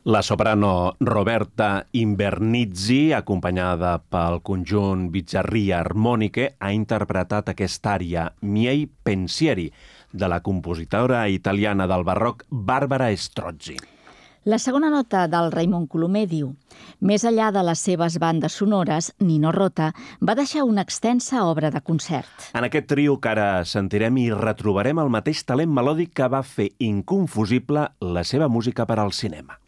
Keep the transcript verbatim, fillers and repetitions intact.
La soprano Roberta Invernizzi, acompanyada pel conjunt Bizzarria Armoniche, ha interpretat aquesta ària Miei pensieri, de la compositora italiana del barroc Barbara Strozzi. La segona nota del Raimon Colomer diu: més enllà de les seves bandes sonores, Nino Rota va deixar una extensa obra de concert. En aquest trio que ara sentirem hi retrobarem el mateix talent melòdic que va fer inconfusible la seva música per al cinema.